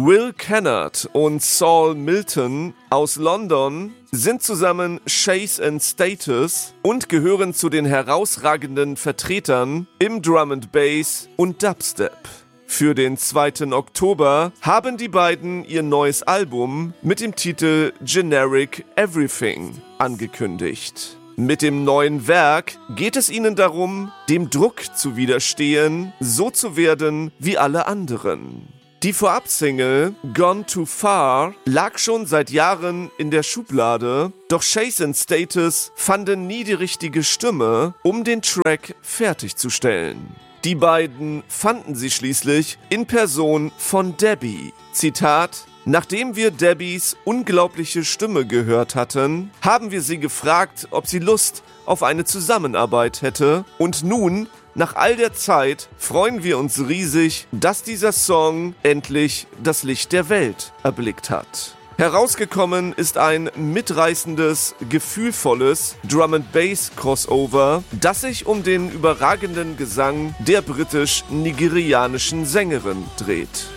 Will Kennard und Saul Milton aus London sind zusammen Chase & Status und gehören zu den herausragenden Vertretern im Drum and Bass und Dubstep. Für den 2. Oktober haben die beiden ihr neues Album mit dem Titel Generic Everything angekündigt. Mit dem neuen Werk geht es ihnen darum, dem Druck zu widerstehen, so zu werden wie alle anderen. Die Vorab-Single Gone Too Far lag schon seit Jahren in der Schublade, doch Chase & Status fanden nie die richtige Stimme, um den Track fertigzustellen. Die beiden fanden sie schließlich in Person von Debbie. Zitat: Nachdem wir Debbies unglaubliche Stimme gehört hatten, haben wir sie gefragt, ob sie Lust auf eine Zusammenarbeit hätte. Und nun, nach all der Zeit, freuen wir uns riesig, dass dieser Song endlich das Licht der Welt erblickt hat. Herausgekommen ist ein mitreißendes, gefühlvolles Drum-and-Bass-Crossover, das sich um den überragenden Gesang der britisch-nigerianischen Sängerin dreht.